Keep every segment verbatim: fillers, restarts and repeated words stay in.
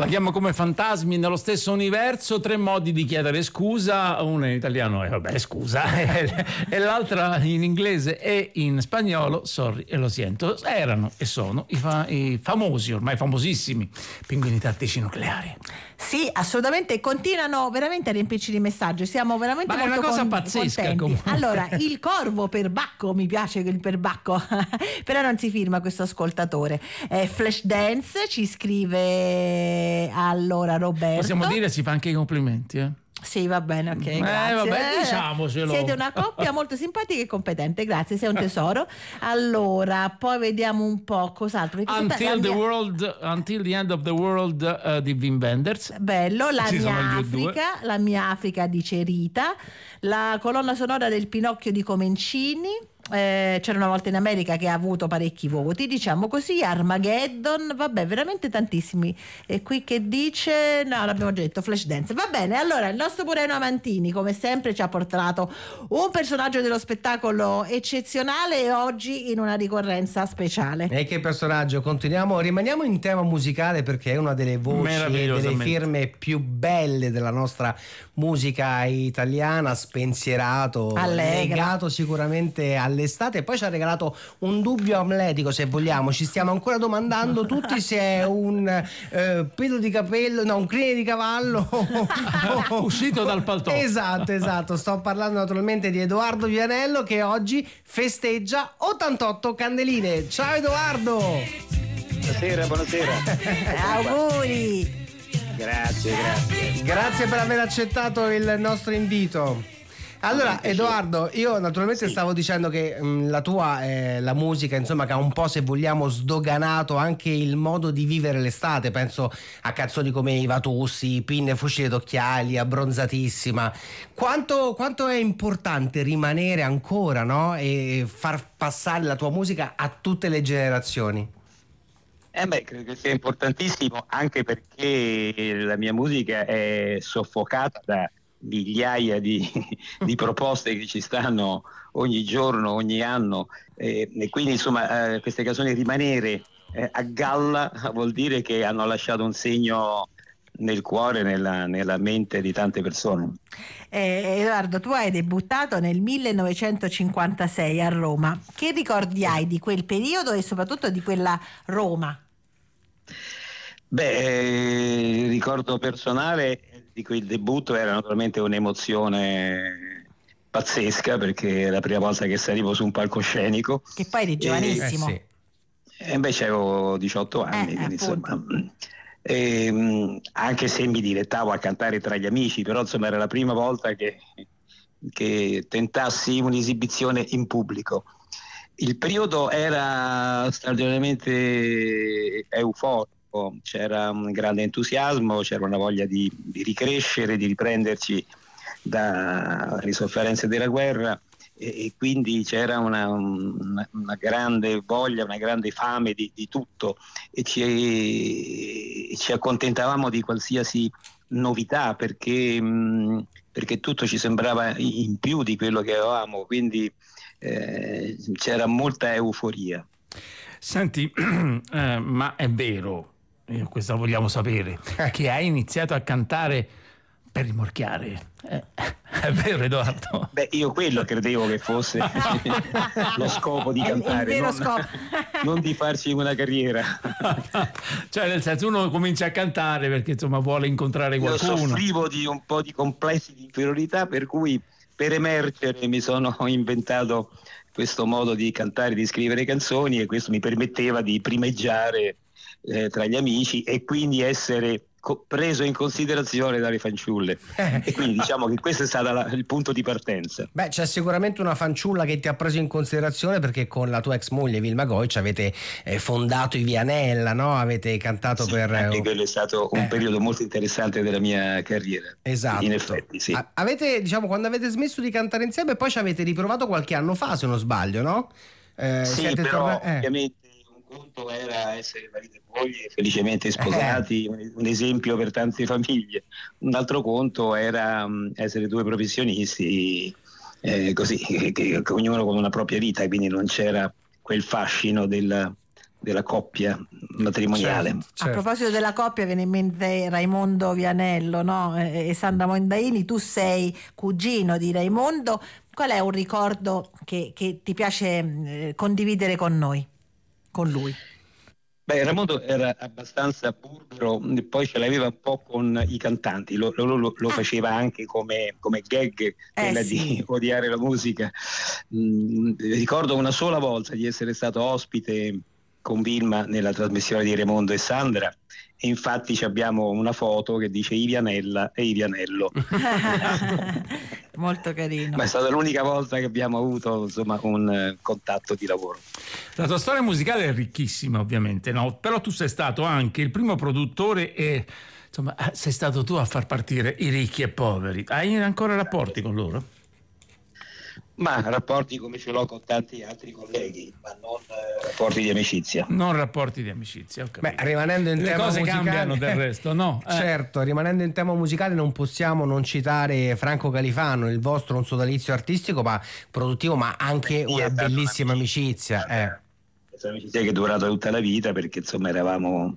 La chiamo come Fantasmi nello stesso universo, tre modi di chiedere scusa, uno in italiano e vabbè scusa e l'altra in inglese e in spagnolo sorry e lo siento. Erano e sono i, fa- i famosi, ormai famosissimi pinguini tattici nucleari. Sì, assolutamente, continuano veramente a riempirci di messaggi, siamo veramente Ma molto è una cosa con- pazzesca, contenti. comunque. Allora, il corvo perbacco, mi piace il perbacco però non si firma questo ascoltatore. eh, Flashdance ci scrive allora Roberto. Possiamo dire si fa anche i complimenti, eh? Sì, va bene, ok, Eh, grazie. vabbè, diciamocelo. Siete una coppia molto simpatica e competente, grazie, sei un tesoro. Allora, poi vediamo un po' cos'altro. Perché Until la the mia- world, until the end of the world uh, di Wim Wenders. Bello, la Ci sono mia gli U due. Africa, la mia Africa dice Rita, la colonna sonora del Pinocchio di Comencini. Eh, c'era una volta in America che ha avuto parecchi voti, diciamo così. Armageddon, vabbè, veramente tantissimi. E qui che dice, no, l'abbiamo già detto, Flashdance. Va bene, allora il nostro Moreno Amantini come sempre ci ha portato un personaggio dello spettacolo eccezionale e oggi in una ricorrenza speciale. E che personaggio? Continuiamo, rimaniamo in tema musicale perché è una delle voci e delle Meravigliosamente. firme più belle della nostra musica italiana, spensierato, Allegra. legato sicuramente all'estate, e poi ci ha regalato un dubbio amletico, se vogliamo. Ci stiamo ancora domandando tutti se è un eh, pelo di capello, no, un crinale di cavallo Uscito dal paltò. Esatto, esatto. Sto parlando naturalmente di Edoardo Vianello, che oggi festeggia ottantotto candeline. Ciao Edoardo! Buonasera, buonasera. Auguri! Grazie, grazie. Grazie per aver accettato il nostro invito. Allora, Edoardo, io naturalmente Sì. stavo dicendo che mh, la tua è la musica, insomma, che ha un po', se vogliamo, sdoganato anche il modo di vivere l'estate. Penso a canzoni come I Vatussi, Pinne Fucile d'Occhiali, Abbronzatissima. Quanto, quanto è importante rimanere ancora, no? E far passare la tua musica a tutte le generazioni. Eh beh, credo che sia importantissimo, anche perché la mia musica è soffocata da migliaia di, di proposte che ci stanno ogni giorno, ogni anno, eh, e quindi insomma eh, queste canzoni rimanere eh, a galla vuol dire che hanno lasciato un segno nel cuore, nella, nella mente di tante persone. Eh, Edoardo, tu hai debuttato nel millenovecentocinquantasei a Roma. Che ricordi hai di quel periodo e soprattutto di quella Roma? Beh, eh, il ricordo personale di quel debutto era naturalmente un'emozione pazzesca, perché è la prima volta che salivo su un palcoscenico. Che poi eri giovanissimo. Eh, E invece avevo diciotto anni, Eh, quindi appunto. insomma, ehm, anche se mi dilettavo a cantare tra gli amici, però insomma era la prima volta che, che tentassi un'esibizione in pubblico. Il periodo era straordinariamente euforico, c'era un grande entusiasmo, c'era una voglia di, di ricrescere, di riprenderci dalle sofferenze della guerra, e, e quindi c'era una, una, una grande voglia, una grande fame di, di tutto, e ci, ci accontentavamo di qualsiasi novità, perché, mh, perché tutto ci sembrava in più di quello che avevamo, quindi eh, c'era molta euforia. Senti, eh, ma è vero, eh, questo lo vogliamo sapere, che hai iniziato a cantare per rimorchiare? Eh, è vero, Edoardo? Beh, io quello credevo che fosse lo scopo di È il- il cantare, vero non, scopo. non di farci una carriera. Cioè, nel senso, uno comincia a cantare perché insomma vuole incontrare Io qualcuno. soffrivo di un po' di complessi di inferiorità, per cui per emergere mi sono inventato questo modo di cantare, di scrivere canzoni, e questo mi permetteva di primeggiare eh, tra gli amici e quindi essere co- preso in considerazione dalle fanciulle. E quindi diciamo che questo è stato la- il punto di partenza. Beh, c'è sicuramente una fanciulla che ti ha preso in considerazione, perché con la tua ex moglie Vilma Goic avete eh, fondato i Vianella, no? Avete cantato Sì, per... anche eh, quello è stato un eh. periodo molto interessante della mia carriera. Esatto. In effetti, sì. A- avete, diciamo, quando avete smesso di cantare insieme, poi ci avete riprovato qualche anno fa, se non sbaglio, no? Eh, Sì, siete però torna- eh. ovviamente un conto era essere marito e moglie felicemente sposati, un, un esempio per tante famiglie. Un altro conto era mh, essere due professionisti, eh, così, che, che ognuno con una propria vita, quindi non c'era quel fascino del, della coppia matrimoniale. Certo, certo. A proposito della coppia, viene in mente Raimondo Vianello, no? e, e Sandra Mondaini. Tu sei cugino di Raimondo. Qual è un ricordo che, che ti piace eh, condividere con noi, con lui? Beh, Raimondo era abbastanza burbero, poi ce l'aveva un po' con i cantanti, lo, lo, lo, lo faceva anche come, come gag, quella eh, sì. di odiare la musica. Mm, ricordo una sola volta di essere stato ospite con Vilma nella trasmissione di Raimondo e Sandra, e infatti ci abbiamo una foto che dice Ivianella e Ivianello. Molto carino. Ma è stata l'unica volta che abbiamo avuto, insomma, un uh, contatto di lavoro. La tua storia musicale è ricchissima, ovviamente, no? Però tu sei stato anche il primo produttore e insomma sei stato tu a far partire i ricchi e poveri. Hai ancora rapporti con loro? Ma rapporti come ce l'ho con tanti altri colleghi, ma non eh, rapporti di amicizia. Non rapporti di amicizia, ho capito. Beh, rimanendo in Le tema cose musicale, cambiano del resto, no? Eh. Certo, rimanendo in tema musicale non possiamo non citare Franco Califano, il vostro un sodalizio artistico ma produttivo, ma anche Beh, una bellissima amicizia. amicizia. Eh. Questa amicizia che è durata tutta la vita, perché insomma eravamo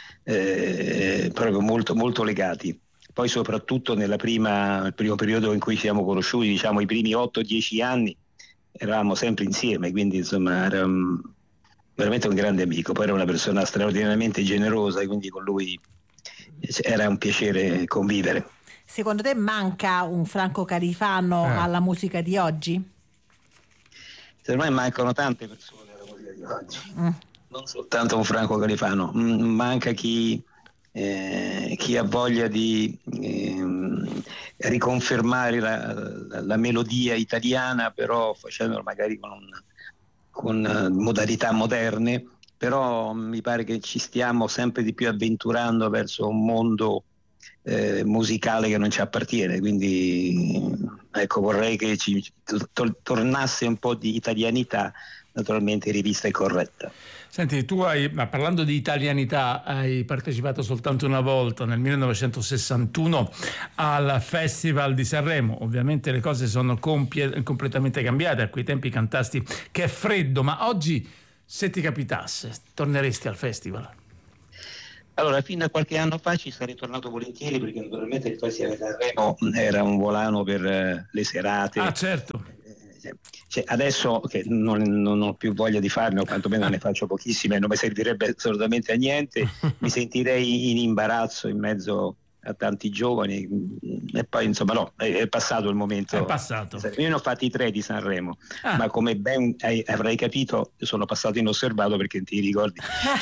eh, proprio molto, molto legati. Poi soprattutto nella prima, nel primo periodo in cui ci siamo conosciuti, diciamo i primi otto dieci anni, eravamo sempre insieme, quindi insomma era um, veramente un grande amico. Poi era una persona straordinariamente generosa e quindi con lui era un piacere convivere. Secondo te manca un Franco Califano Eh. alla musica di oggi? Secondo me mancano tante persone alla musica di oggi, Mm. non soltanto un Franco Califano, mm, manca chi... Eh, chi ha voglia di ehm, riconfermare la, la, la melodia italiana, però facendolo magari con, un, con uh, modalità moderne, però mi pare che ci stiamo sempre di più avventurando verso un mondo eh, musicale che non ci appartiene, quindi ecco, vorrei che ci to- tornasse un po' di italianità, naturalmente rivista e corretta. Senti, tu hai, ma parlando di italianità, hai partecipato soltanto una volta nel millenovecentosessantuno al Festival di Sanremo. Ovviamente le cose sono compie, completamente cambiate. A quei tempi cantasti Che è freddo, ma oggi se ti capitasse torneresti al festival? Allora, fino a qualche anno fa ci sarei tornato volentieri, perché naturalmente il Festival di Sanremo era un volano per uh, le serate. Ah, certo. Cioè, adesso che non, non ho più voglia di farne, o quantomeno ne faccio pochissime, non mi servirebbe assolutamente a niente, mi sentirei in imbarazzo in mezzo a tanti giovani, e poi insomma no, è, è passato il momento. È passato. Io ne ho fatti tre di Sanremo, Ah. ma come ben hai, avrai capito sono passato inosservato, perché ti ricordi.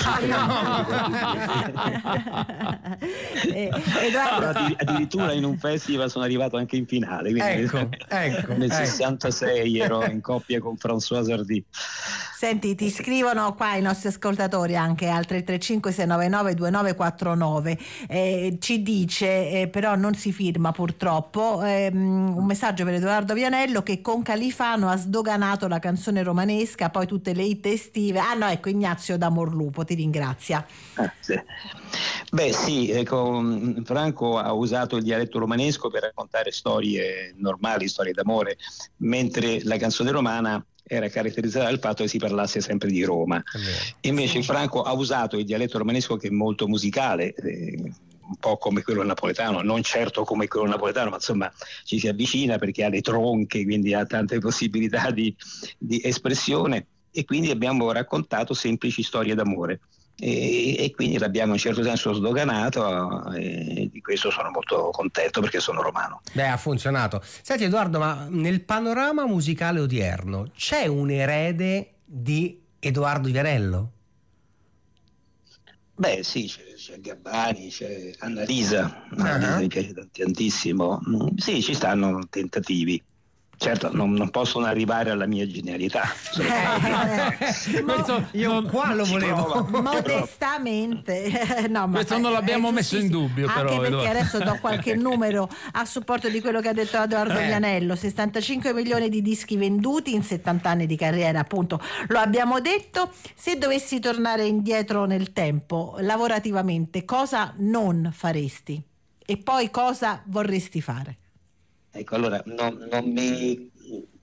eh, Edoardo, Addir- addirittura in un festival sono arrivato anche in finale, quindi Ecco, ecco, nel ecco. sessantasei ero in coppia con François Hardy. senti, ti scrivono qua i nostri ascoltatori anche al tre tre cinque sei nove nove due nove quattro nove. Eh, ci dice, eh, però non si firma purtroppo, ehm, un messaggio per Edoardo Vianello, che con Califano ha sdoganato la canzone romanesca, poi tutte le hit estive. Ah no, ecco, Ignazio da Morlupo ti ringrazia. Ah, sì. Beh sì, ecco, Franco ha usato il dialetto romanesco per raccontare storie normali, storie d'amore, mentre la canzone romana era caratterizzata dal fatto che si parlasse sempre di Roma. Invece Franco ha usato il dialetto romanesco, che è molto musicale, eh, un po' come quello napoletano, non certo come quello napoletano, ma insomma ci si avvicina perché ha le tronche, quindi ha tante possibilità di, di espressione, e quindi abbiamo raccontato semplici storie d'amore. E, e quindi l'abbiamo in un certo senso sdoganato, e di questo sono molto contento, perché sono romano. Beh, ha funzionato. Senti Edoardo, ma nel panorama musicale odierno c'è un erede di Edoardo Vianello? Beh sì, c'è, c'è Gabbani, c'è Annalisa, Uh-huh. Annalisa mi piace tantissimo. Mm, sì, ci stanno tentativi. Certo, non, non possono arrivare alla mia genialità. Eh, mo- Questo Io non- qua lo Ci volevo. prova. modestamente no, ma Questo non l'abbiamo è messo in dubbio, anche però, perché Edoardo. adesso do qualche numero a supporto di quello che ha detto Edoardo Eh. Vianello: sessantacinque milioni di dischi venduti in settanta anni di carriera, appunto, lo abbiamo detto. Se dovessi tornare indietro nel tempo lavorativamente, cosa non faresti e poi cosa vorresti fare? Ecco, allora non, non mi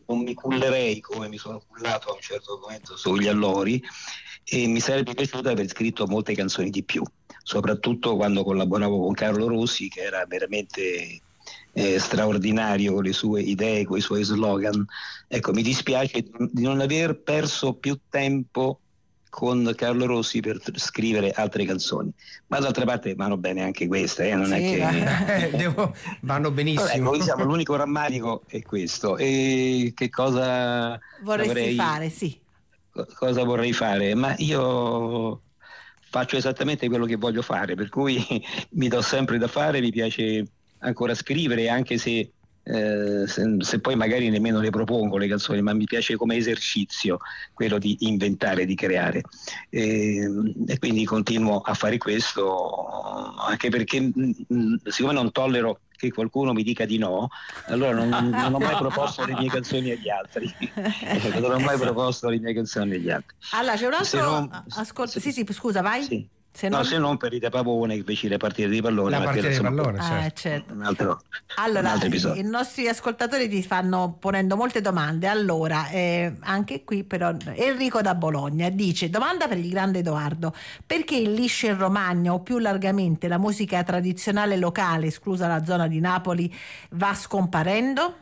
non mi cullerei come mi sono cullato a un certo momento sugli allori, e mi sarebbe piaciuto aver scritto molte canzoni di più, soprattutto quando collaboravo con Carlo Rossi, che era veramente eh, straordinario con le sue idee, con i suoi slogan. Ecco, mi dispiace di non aver perso più tempo con Carlo Rossi per scrivere altre canzoni, ma d'altra parte vanno bene anche queste, eh? Non sì, è che eh, devo... vanno benissimo. Vabbè, diciamo, l'unico rammarico è questo. E che cosa vorresti avrei... fare? Sì. Cosa vorrei fare? Ma io faccio esattamente quello che voglio fare, per cui mi do sempre da fare, mi piace ancora scrivere, anche se Eh, se, se poi magari nemmeno le propongo le canzoni, ma mi piace come esercizio quello di inventare, di creare, e, e quindi continuo a fare questo, anche perché mh, siccome non tollero che qualcuno mi dica di no, allora non, non ho mai proposto le mie canzoni agli altri non ho mai proposto le mie canzoni agli altri. Allora c'è un altro non, ascolta, sì sì scusa vai. Sì. Se no, non... se non per i Pavone, invece le partite di pallone. La partita di pallone, ah, certo. certo. Un altro, allora, un altro episodio. I nostri ascoltatori ti fanno ponendo molte domande. Allora, eh, anche qui però Enrico da Bologna dice: domanda per il grande Edoardo, perché in Liscia in Romagna o più largamente la musica tradizionale locale, esclusa la zona di Napoli, va scomparendo?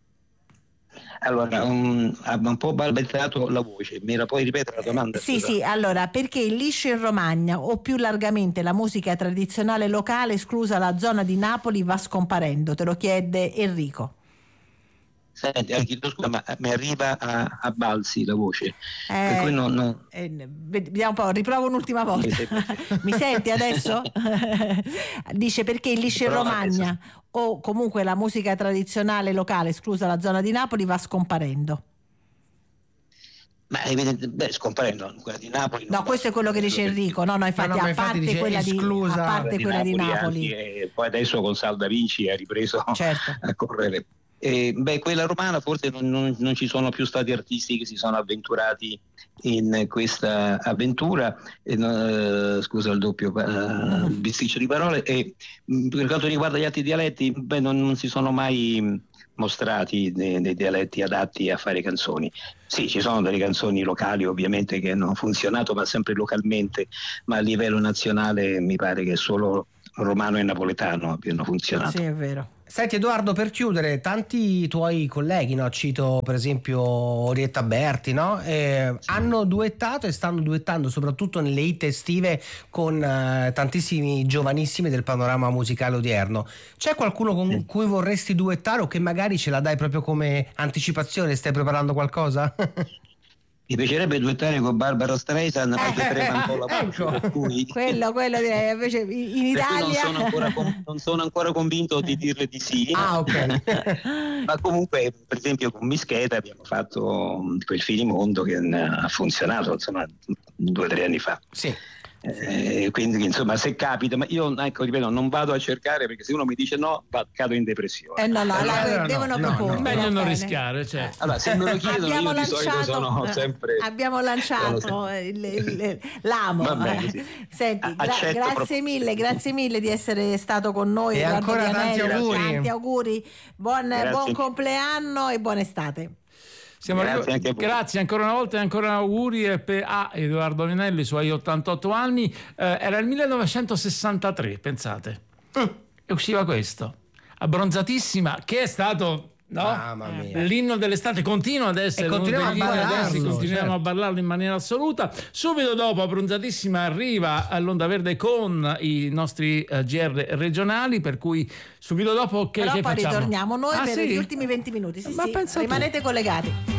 Allora, um, ha un po' balbettato la voce, mi la puoi ripetere la domanda? Sì, scusa? sì, allora, perché in Liscia in Romagna o più largamente la musica tradizionale locale, esclusa la zona di Napoli, va scomparendo? Te lo chiede Enrico. Senti, chiedo scusa, ma mi arriva a, a balzi la voce, Eh, per cui non, non... eh, vediamo un po', riprovo un'ultima volta. Mi senti adesso? Dice perché in Liscia in Prova Romagna adesso. o comunque la musica tradizionale locale, esclusa la zona di Napoli, va scomparendo. Ma evidente, beh, scomparendo quella di Napoli. No, questo è quello che dice Enrico. No, no, infatti, No, no, ma a infatti parte dice quella di, esclusa a parte di quella di Napoli, Napoli. anzi, e poi adesso con Salda Vinci ha ripreso Certo. a correre. Eh, beh, quella romana forse non, non, non ci sono più stati artisti che si sono avventurati in questa avventura, e, uh, scusa il doppio uh, il bisticcio di parole, e mh, per quanto riguarda gli altri dialetti, beh, non, non si sono mai mostrati dei, dei dialetti adatti a fare canzoni. Sì, ci sono delle canzoni locali ovviamente che hanno funzionato, ma sempre localmente, ma a livello nazionale mi pare che solo romano e napoletano abbiano funzionato. Sì, è vero. Senti Edoardo, per chiudere, tanti tuoi colleghi, no? Cito per esempio Orietta Berti, no? eh, hanno duettato e stanno duettando soprattutto nelle hit estive con eh, tantissimi giovanissimi del panorama musicale odierno. C'è qualcuno con Sì. cui vorresti duettare o che magari ce la dai proprio come anticipazione? Stai preparando qualcosa? Mi piacerebbe duettare con Barbara Streisand, ma Eh, mi trema un po' la voce, ecco. per cui, Quello, quello direi, invece in per cui Italia non sono ancora, con- non sono ancora convinto di dirle di sì. Ah, ok. Ma comunque, per esempio, con Mischeta abbiamo fatto quel finimondo che ha funzionato, insomma, due o tre anni fa. Sì. Eh, quindi insomma, se capita, ma io ecco ripeto, non vado a cercare, perché se uno mi dice no, va- cado in depressione. eh no, no, Allora, allora no, devono no, no. proporre. Meglio va non bene. rischiare, certo. Allora, se me lo chiedono, abbiamo io di solito lanciato, sono sempre abbiamo lanciato il, il- l'amo. Va bene, sì. Senti, gra- Accetto grazie proprio. mille, grazie mille di essere stato con noi. E Edoardo ancora tanti Vianelli. auguri. Tanti auguri. Buon, Grazie. buon compleanno e buona estate. Siamo Grazie arrivati- anche a voi. grazie ancora una volta e ancora auguri e per- a Edoardo Vianelli, i suoi ottantotto anni. Eh, era il millenovecentosessantatré, pensate. E usciva questo, Abbronzatissima, che è stato... No? Mamma mia. L'inno dell'estate continua ad essere E uno continuiamo degli a inni adesso, ballarlo, continuiamo certo. a ballarlo in maniera assoluta. Subito dopo Abbronzatissima arriva all'Onda Verde con i nostri eh, G R regionali, per cui subito dopo che, Però che poi facciamo? ritorniamo noi Ah, per sì? gli ultimi venti minuti. Sì, Ma sì, pensa tu. rimanete collegati.